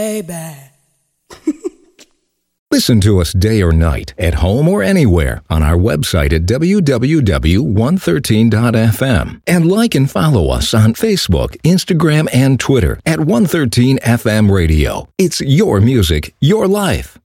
Baby. Listen to us day or night, at home or anywhere, on our website at www.113.fm. And like and follow us on Facebook, Instagram, and Twitter at 113FM Radio. It's your music, your life.